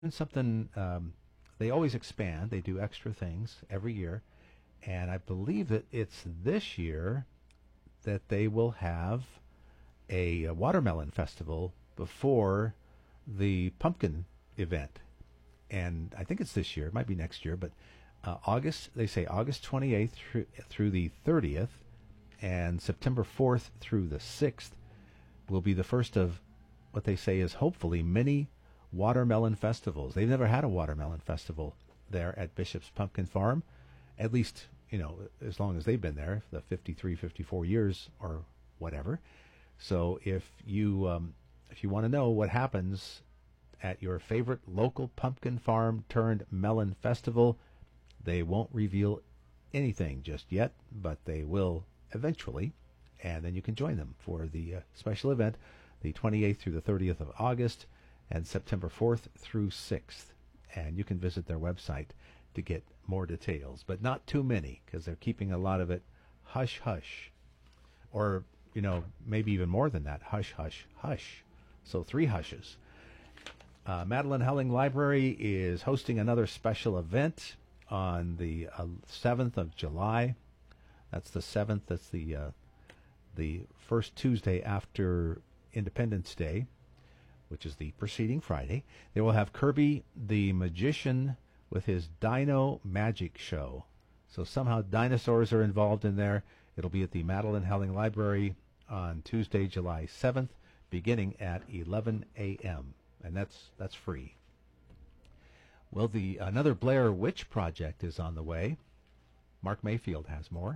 something. They always expand. They do extra things every year, and I believe that it's this year that they will have a watermelon festival before the pumpkin event. And I think it's this year. It might be next year, but August. They say August 28th through the 30th, and September 4th through the 6th will be the first of what they say is hopefully many watermelon festivals. They've never had a watermelon festival there at Bishop's Pumpkin Farm, at least, as long as they've been there, the 53, 54 years or whatever. So if you want to know what happens at your favorite local pumpkin farm turned melon festival, they won't reveal anything just yet, but they will eventually, and then you can join them for the special event, the 28th through the 30th of August, and September 4th through 6th. And you can visit their website to get more details, but not too many, because they're keeping a lot of it hush-hush. Or, maybe even more than that, hush-hush-hush. So 3 hushes. Madeline Helling Library is hosting another special event on the 7th of July. That's the 7th. That's the first Tuesday after Independence Day, which is the preceding Friday. They will have Kirby the Magician with his Dino Magic Show. So somehow dinosaurs are involved in there. It'll be at the Madeline Helling Library on Tuesday, July 7th, beginning at 11 a.m. And that's free. Well, another Blair Witch Project is on the way. Mark Mayfield has more.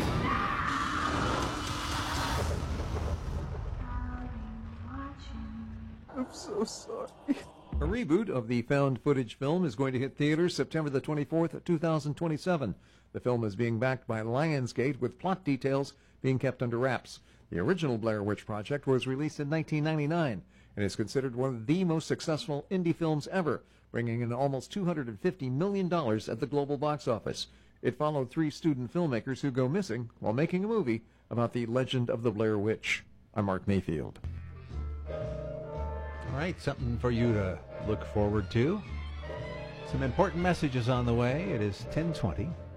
I'm so sorry. A reboot of the found footage film is going to hit theaters September the 24th, 2027. The film is being backed by Lionsgate, with plot details being kept under wraps. The original Blair Witch Project was released in 1999 and is considered one of the most successful indie films ever, bringing in almost $250 million at the global box office. It followed 3 student filmmakers who go missing while making a movie about the legend of the Blair Witch. I'm Mark Mayfield. All right, something for you to look forward to. Some important messages on the way. It is 10:20.